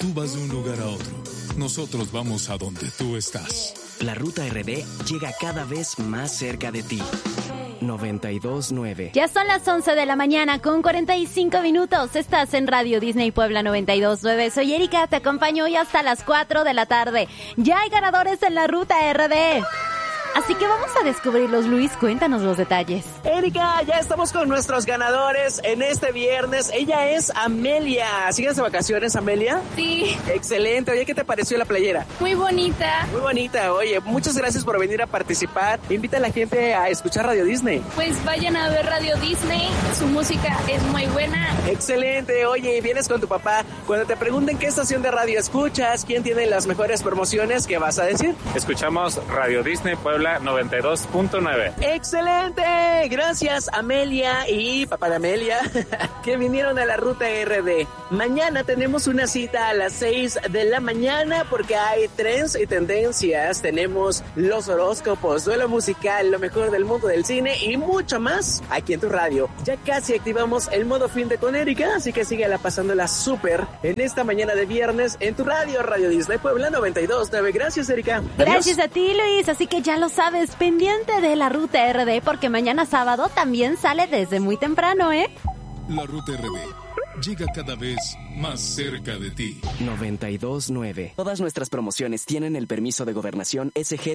tú vas de un lugar a otro, nosotros vamos a donde tú estás. La Ruta RD llega cada vez más cerca de ti. 92.9. Ya son las 11 de la mañana con 45 minutos. Estás en Radio Disney Puebla 92.9. Soy Erika, te acompaño hoy hasta las 4 de la tarde. Ya hay ganadores en la Ruta RD. Así que vamos a descubrirlos. Luis, cuéntanos los detalles. Erika, ya estamos con nuestros ganadores en este viernes. Ella es Amelia. ¿Sigues de vacaciones, Amelia? Sí. Excelente. Oye, ¿qué te pareció la playera? Muy bonita. Muy bonita. Oye, muchas gracias por venir a participar. Invita a la gente a escuchar Radio Disney. Pues vayan a ver Radio Disney. Su música es muy buena. Excelente. Oye, vienes con tu papá. Cuando te pregunten qué estación de radio escuchas, quién tiene las mejores promociones, ¿qué vas a decir? Escuchamos Radio Disney Puebla 92.9. ¡Excelente! Gracias, Amelia y papá de Amelia, que vinieron a la Ruta RD. Mañana tenemos una cita a las 6 de la mañana porque hay trends y tendencias. Tenemos los horóscopos, duelo musical, lo mejor del mundo del cine y mucho más aquí en tu radio. Ya casi activamos el modo fin de con Erika, así que síguela pasándola súper en esta mañana de viernes en tu radio, Radio Disney Puebla 92.9. Gracias, Erika. Gracias a ti, Luis. Así que ya lo sabes, pendiente de la Ruta RD porque mañana sábado también sale desde muy temprano, ¿eh? La Ruta RD llega cada vez más cerca de ti. 92.9. Todas nuestras promociones tienen el permiso de gobernación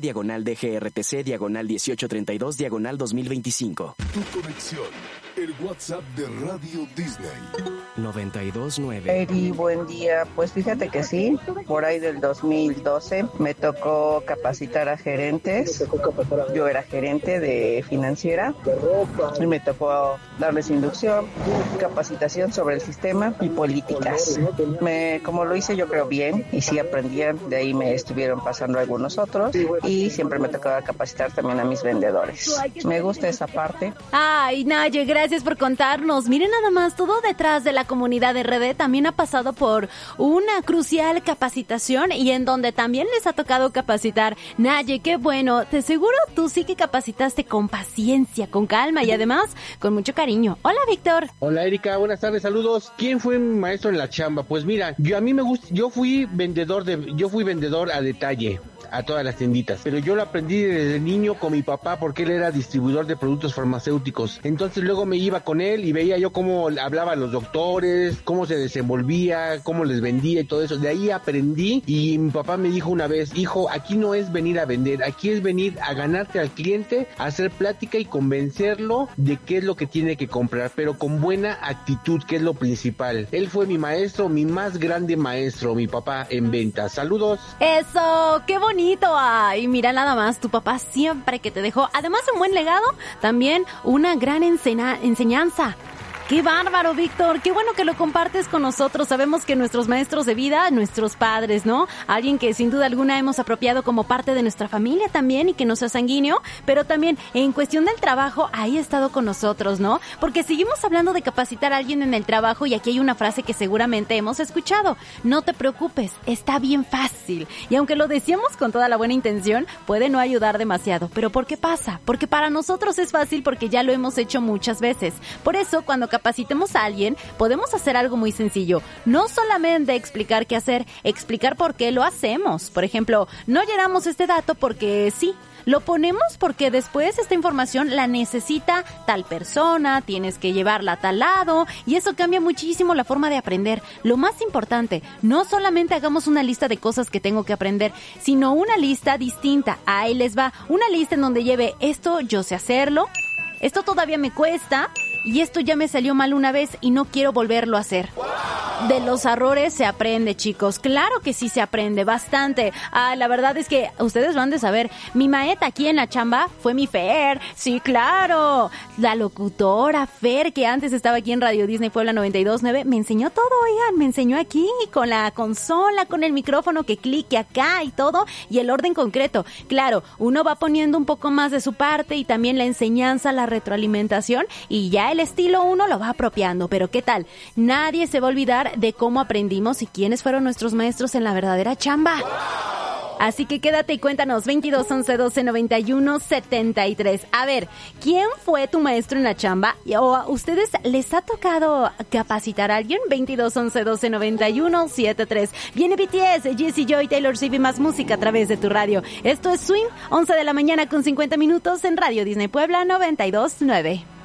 SG/DGRTC/1832/2025. Tu conexión, el WhatsApp de Radio Disney. 92.9. Eri, buen día. Pues fíjate que sí, por ahí del 2012 me tocó capacitar a gerentes. Yo era gerente de financiera y me tocó darles inducción, capacitación sobre el sistema y políticas. Como lo hice yo creo bien y sí aprendían, de ahí me estuvieron pasando algunos otros y siempre me tocaba capacitar también a mis vendedores. Me gusta esa parte. Ay, Naye, gracias por contarnos. Miren nada más, todo detrás de la comunidad de RD también ha pasado por una crucial capacitación y en donde también les ha tocado capacitar. Naye, qué bueno. De seguro tú sí que capacitaste con paciencia, con calma y además con mucho cariño. Hola, Víctor. Hola, Erika, buenas tardes, saludos. ¿Quién fue mi maestro en la chamba? Pues mira, yo fui vendedor a detalle a todas las tienditas, pero yo lo aprendí desde niño con mi papá porque él era distribuidor de productos farmacéuticos. Entonces luego me iba con él y veía yo cómo hablaba a los doctores, cómo se desenvolvía, cómo les vendía y todo eso. De ahí aprendí y mi papá me dijo una vez: hijo, aquí no es venir a vender, aquí es venir a ganarte al cliente, a hacer plática y convencerlo de qué es lo que tiene que comprar, pero con buena actitud, que es lo principal. Él fue mi maestro, mi más grande maestro, mi papá en ventas. Saludos. Eso, qué bonito. Ay, mira nada más, tu papá siempre que te dejó, además de un buen legado, también una gran enseñanza. ¡Qué bárbaro, Víctor! ¡Qué bueno que lo compartes con nosotros! Sabemos que nuestros maestros de vida, nuestros padres, ¿no? Alguien que sin duda alguna hemos apropiado como parte de nuestra familia también y que nos es sanguíneo, pero también en cuestión del trabajo, ahí ha estado con nosotros, ¿no? Porque seguimos hablando de capacitar a alguien en el trabajo y aquí hay una frase que seguramente hemos escuchado: no te preocupes, está bien fácil. Y aunque lo decíamos con toda la buena intención, puede no ayudar demasiado. ¿Pero por qué pasa? Porque para nosotros es fácil porque ya lo hemos hecho muchas veces. Por eso, cuando capacitemos a alguien, podemos hacer algo muy sencillo. No solamente explicar qué hacer, explicar por qué lo hacemos. Por ejemplo, no llenamos este dato porque sí. Lo ponemos porque después esta información la necesita tal persona, tienes que llevarla a tal lado y eso cambia muchísimo la forma de aprender. Lo más importante, no solamente hagamos una lista de cosas que tengo que aprender, sino una lista distinta. Ahí les va, una lista en donde lleve esto, yo sé hacerlo, esto todavía me cuesta y esto ya me salió mal una vez y no quiero volverlo a hacer. De los errores se aprende, chicos. Claro que sí se aprende bastante. La verdad es que ustedes lo han de saber. Mi maeta aquí en la chamba fue mi Fer. Sí, claro. La locutora Fer, que antes estaba aquí en Radio Disney Puebla 92.9, me enseñó todo, oigan. Me enseñó aquí con la consola, con el micrófono que clique acá y todo, y el orden concreto. Claro, uno va poniendo un poco más de su parte y también la enseñanza, la retroalimentación, y ya el estilo uno lo va apropiando. Pero ¿qué tal? Nadie se va a olvidar de cómo aprendimos y quiénes fueron nuestros maestros en la verdadera chamba. Así que quédate y cuéntanos, 22 11 12 91 73. A ver, ¿quién fue tu maestro en la chamba? ¿O a ustedes les ha tocado capacitar a alguien? 22 11 12 91 73. Viene BTS, Jessie Joy, Taylor Swift y más música a través de tu radio. Esto es Swing, 11 de la mañana con 50 minutos en Radio Disney Puebla 92.9.